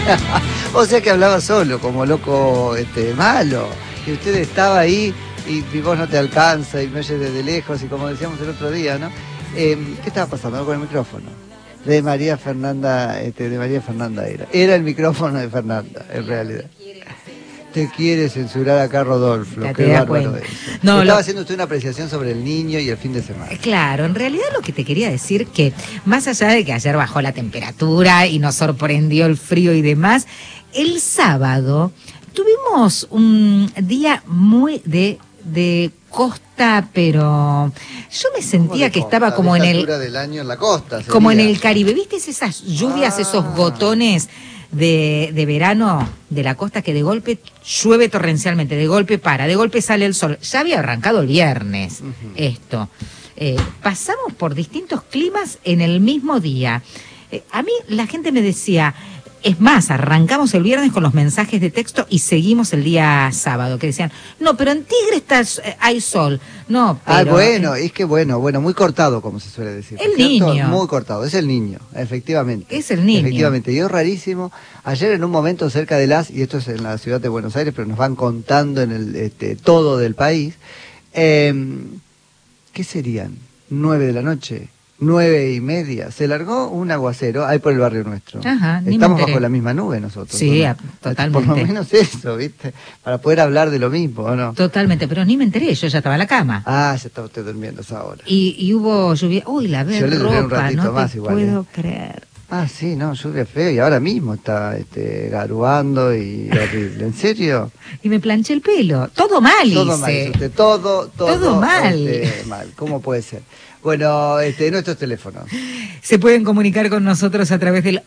O sea que hablaba solo, como loco malo. Y usted estaba ahí y mi voz no te alcanza y me oye desde lejos y como decíamos el otro día, ¿no? ¿Qué estaba pasando con el micrófono? De María Fernanda era. Era el micrófono de Fernanda, en realidad. Te quiere censurar acá Rodolfo. Qué bárbaro eso. No, estaba haciendo usted una apreciación sobre el niño y el fin de semana. Claro, en realidad lo que te quería decir que, más allá de que ayer bajó la temperatura y nos sorprendió el frío y demás, el sábado tuvimos un día muy de costa, pero yo me sentía que costa, estaba como en el del año en la costa, sería. Como en el Caribe, ¿viste esas lluvias, esos gotones de verano de la costa que de golpe llueve torrencialmente, de golpe para, de golpe sale el sol? Ya había arrancado el viernes esto. Pasamos por distintos climas en el mismo día. A mí la gente me decía, es más, arrancamos el viernes con los mensajes de texto y seguimos el día sábado, que decían, no, pero en Tigre hay sol. No, pero... bueno, es que bueno, muy cortado, como se suele decir. El niño. Muy cortado, es el niño, efectivamente. Es el niño. Efectivamente, y es rarísimo. Ayer en un momento cerca de y esto es en la ciudad de Buenos Aires, pero nos van contando en el todo del país, ¿qué serían? 9 de la noche. 9:30, se largó un aguacero ahí por el barrio nuestro. Ajá, estamos bajo la misma nube nosotros. Sí, ¿no? totalmente. Por lo menos eso, ¿viste? Para poder hablar de lo mismo, ¿o no? Totalmente, pero ni me enteré, yo ya estaba en la cama. Ah, ya estaba usted durmiendo a esa hora. Y hubo lluvia, uy, la verdad, yo le duré un ratito no más te igual. Puedo creer. Ah, sí, no, lluvia feo y ahora mismo está garuando y horrible. ¿En serio? Y me planché el pelo, todo mal todo hice. Mal, usted, todo mal. Mal, ¿cómo puede ser? Bueno, nuestros teléfonos. Se pueden comunicar con nosotros a través del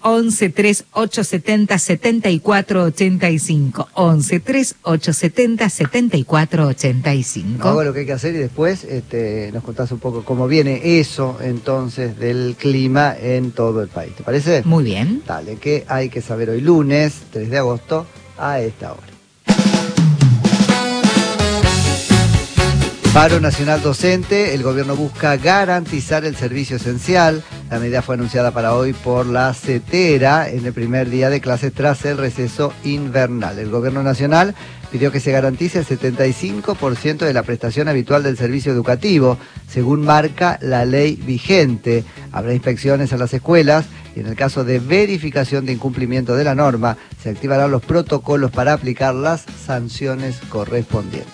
11-3870-7485. 11-3870-7485. Hago lo que hay que hacer y después nos contás un poco cómo viene eso entonces del clima en todo el país. ¿Te parece? Muy bien. Dale, ¿qué hay que saber hoy lunes 3 de agosto a esta hora? Paro nacional docente, el gobierno busca garantizar el servicio esencial. La medida fue anunciada para hoy por la CETERA en el primer día de clases tras el receso invernal. El gobierno nacional pidió que se garantice el 75% de la prestación habitual del servicio educativo, según marca la ley vigente. Habrá inspecciones a las escuelas y en el caso de verificación de incumplimiento de la norma, se activarán los protocolos para aplicar las sanciones correspondientes.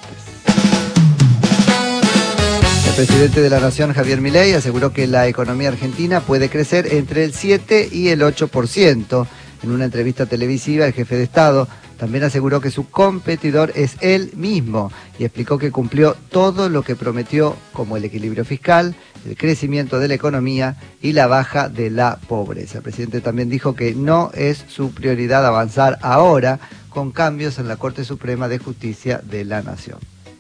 El presidente de la Nación, Javier Milei, aseguró que la economía argentina puede crecer entre el 7 y el 8%. En una entrevista televisiva, el jefe de Estado también aseguró que su competidor es él mismo y explicó que cumplió todo lo que prometió, como el equilibrio fiscal, el crecimiento de la economía y la baja de la pobreza. El presidente también dijo que no es su prioridad avanzar ahora con cambios en la Corte Suprema de Justicia de la Nación.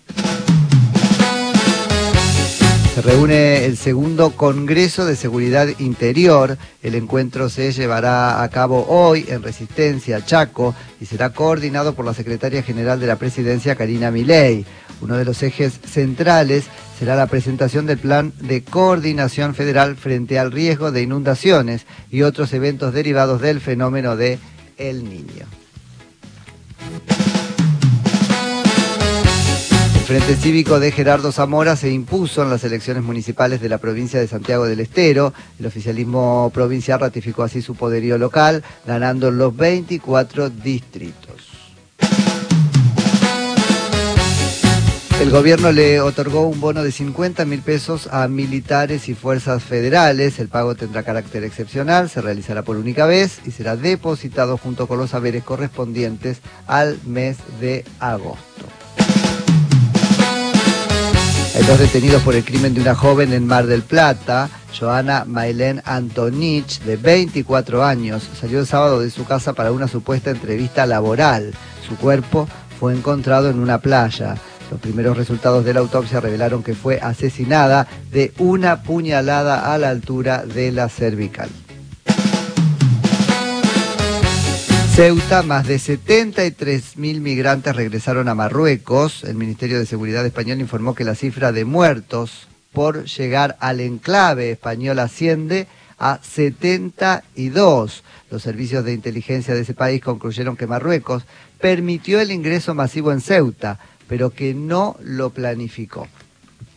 Se reúne el segundo Congreso de Seguridad Interior. El encuentro se llevará a cabo hoy en Resistencia, Chaco, y será coordinado por la Secretaria General de la Presidencia, Karina Milei. Uno de los ejes centrales será la presentación del Plan de Coordinación Federal frente al riesgo de inundaciones y otros eventos derivados del fenómeno de El Niño. El Frente Cívico de Gerardo Zamora se impuso en las elecciones municipales de la provincia de Santiago del Estero. El oficialismo provincial ratificó así su poderío local, ganando los 24 distritos. El gobierno le otorgó un bono de 50.000 pesos a militares y fuerzas federales. El pago tendrá carácter excepcional, se realizará por única vez y será depositado junto con los saberes correspondientes al mes de agosto. Hay 2 detenidos por el crimen de una joven en Mar del Plata. Joana Maylén Antonich, de 24 años, salió el sábado de su casa para una supuesta entrevista laboral. Su cuerpo fue encontrado en una playa. Los primeros resultados de la autopsia revelaron que fue asesinada de una puñalada a la altura de la cervical. Ceuta, más de 73.000 migrantes regresaron a Marruecos. El Ministerio de Seguridad español informó que la cifra de muertos por llegar al enclave español asciende a 72. Los servicios de inteligencia de ese país concluyeron que Marruecos permitió el ingreso masivo en Ceuta, pero que no lo planificó.